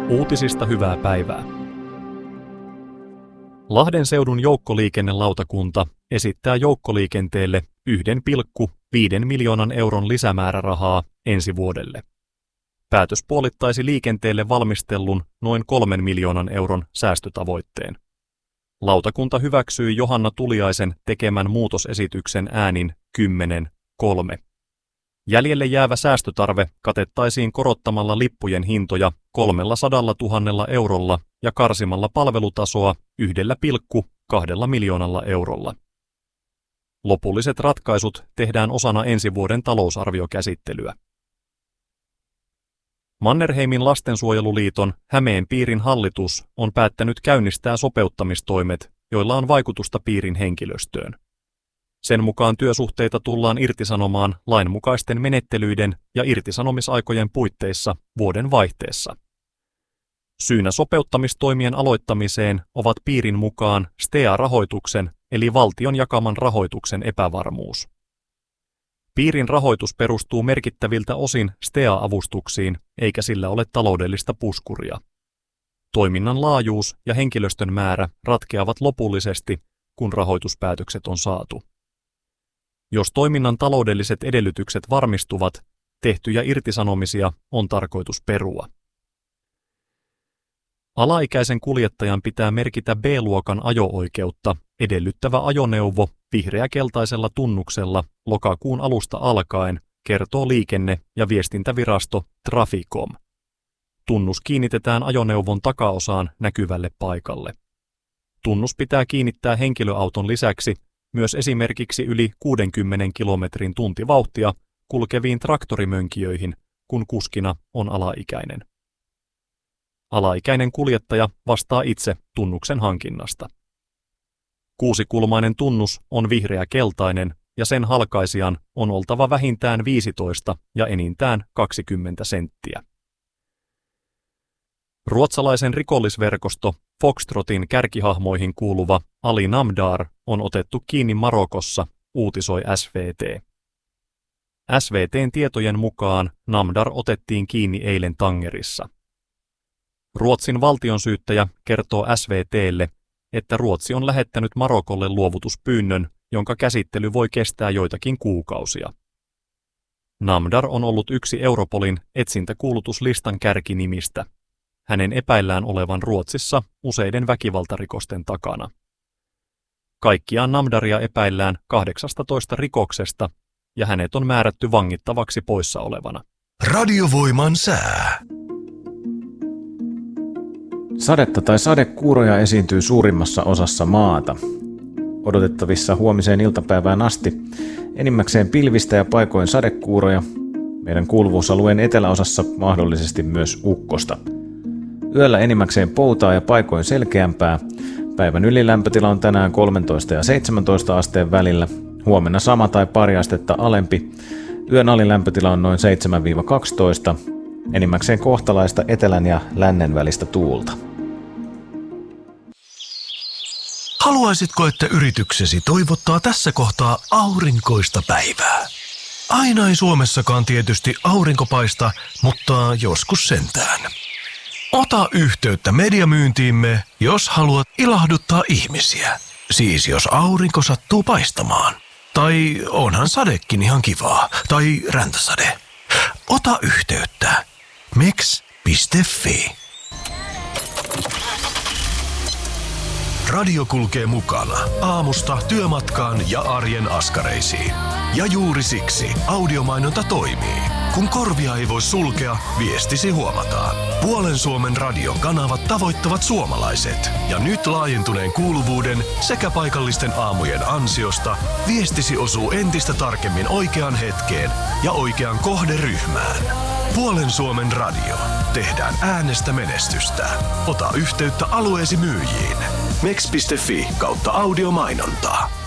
Uutisista hyvää päivää. Lahden seudun joukkoliikennelautakunta esittää joukkoliikenteelle 1,5 miljoonan euron lisämäärärahaa ensi vuodelle. Päätös puolittaisi liikenteelle valmistellun noin 3 miljoonan euron säästötavoitteen. Lautakunta hyväksyi Johanna Tuliaisen tekemän muutosesityksen äänin 10-3. Jäljelle jäävä säästötarve katettaisiin korottamalla lippujen hintoja 300 000 eurolla ja karsimalla palvelutasoa 1,2 miljoonalla eurolla. Lopulliset ratkaisut tehdään osana ensi vuoden talousarviokäsittelyä. Mannerheimin lastensuojeluliiton Hämeen piirin hallitus on päättänyt käynnistää sopeuttamistoimet, joilla on vaikutusta piirin henkilöstöön. Sen mukaan työsuhteita tullaan irtisanomaan lainmukaisten menettelyiden ja irtisanomisaikojen puitteissa vuoden vaihteessa. Syynä sopeuttamistoimien aloittamiseen ovat piirin mukaan STEA-rahoituksen eli valtion jakaman rahoituksen epävarmuus. Piirin rahoitus perustuu merkittäviltä osin STEA-avustuksiin, eikä sillä ole taloudellista puskuria. Toiminnan laajuus ja henkilöstön määrä ratkeavat lopullisesti, kun rahoituspäätökset on saatu. Jos toiminnan taloudelliset edellytykset varmistuvat, tehtyjä irtisanomisia on tarkoitus perua. Alaikäisen kuljettajan pitää merkitä B-luokan ajo-oikeutta edellyttävä ajoneuvo vihreäkeltaisella tunnuksella lokakuun alusta alkaen, kertoo liikenne- ja viestintävirasto Traficom. Tunnus kiinnitetään ajoneuvon takaosaan näkyvälle paikalle. Tunnus pitää kiinnittää henkilöauton lisäksi myös esimerkiksi yli 60 kilometrin tuntivauhtia kulkeviin traktorimönkijöihin, kun kuskina on alaikäinen. Alaikäinen kuljettaja vastaa itse tunnuksen hankinnasta. 6-kulmainen tunnus on vihreä-keltainen ja sen halkaisijan on oltava vähintään 15 ja enintään 20 senttiä. Ruotsalaisen rikollisverkosto Foxtrotin kärkihahmoihin kuuluva Ali Namdar on otettu kiinni Marokossa, uutisoi SVT. SVT:n tietojen mukaan Namdar otettiin kiinni eilen Tangerissa. Ruotsin valtionsyyttäjä kertoo SVT:lle, että Ruotsi on lähettänyt Marokolle luovutuspyynnön, jonka käsittely voi kestää joitakin kuukausia. Namdar on ollut yksi Europolin etsintäkuulutuslistan kärkinimistä. Hänen epäillään olevan Ruotsissa useiden väkivaltarikosten takana. Kaikkiaan Namdaria epäillään 18 rikoksesta ja hänet on määrätty vangittavaksi poissa olevana. Radiovoiman sää. Sadetta tai sadekuuroja esiintyy suurimmassa osassa maata. Odotettavissa huomiseen iltapäivään asti enimmäkseen pilvistä ja paikoin sadekuuroja, meidän kuuluvuusalueen eteläosassa mahdollisesti myös ukkosta. Yöllä enimmäkseen poutaa ja paikoin selkeämpää. Päivän ylilämpötila on tänään 13 ja 17 asteen välillä. Huomenna sama tai pari astetta alempi. Yön alilämpötila on noin 7-12. Enimmäkseen kohtalaista etelän ja lännen välistä tuulta. Haluaisitko, että yrityksesi toivottaa tässä kohtaa aurinkoista päivää? Aina ei Suomessakaan tietysti aurinko paista, mutta joskus sentään. Ota yhteyttä mediamyyntiimme, jos haluat ilahduttaa ihmisiä. Siis jos aurinko sattuu paistamaan. Tai onhan sadekin ihan kivaa. Tai räntäsade. Ota yhteyttä. Mex.fi. Radio kulkee mukana aamusta työmatkaan ja arjen askareisiin. Ja juuri siksi audiomainonta toimii. Kun korvia ei voi sulkea, viestisi huomataan. Puolen Suomen radion kanavat tavoittavat suomalaiset. Ja nyt laajentuneen kuuluvuuden sekä paikallisten aamujen ansiosta viestisi osuu entistä tarkemmin oikeaan hetkeen ja oikeaan kohderyhmään. Puolen Suomen radio. Tehdään äänestä menestystä. Ota yhteyttä alueesi myyjiin. Mex.fi/audiomainontaa.